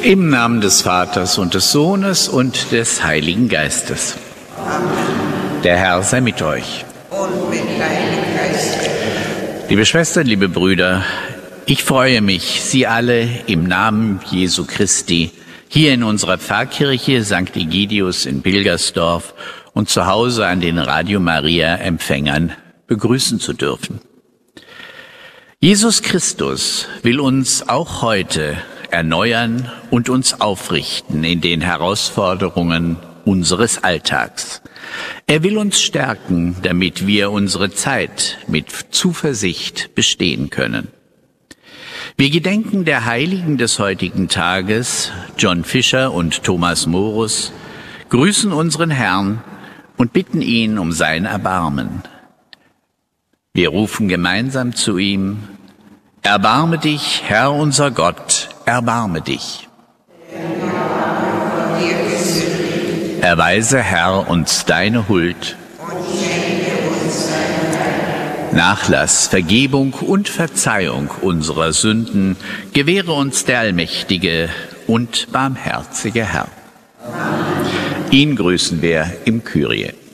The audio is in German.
Im Namen des Vaters und des Sohnes und des Heiligen Geistes. Amen. Der Herr sei mit euch. Und mit deinem Geist. Liebe Schwestern, liebe Brüder, ich freue mich, Sie alle im Namen Jesu Christi hier in unserer Pfarrkirche St. Egidius in Pilgersdorf und zu Hause an den Radio Maria Empfängern begrüßen zu dürfen. Jesus Christus will uns auch heute erneuern und uns aufrichten in den Herausforderungen unseres Alltags. Er will uns stärken, damit wir unsere Zeit mit Zuversicht bestehen können. Wir gedenken der Heiligen des heutigen Tages, John Fischer und Thomas Morus, grüßen unseren Herrn und bitten ihn um sein Erbarmen. Wir rufen gemeinsam zu ihm: Erbarme dich, Herr unser Gott, erbarme dich. Erweise, Herr, uns deine Huld, Nachlass, Vergebung und Verzeihung unserer Sünden gewähre uns der allmächtige und barmherzige Herr. Ihn grüßen wir im Kyrie.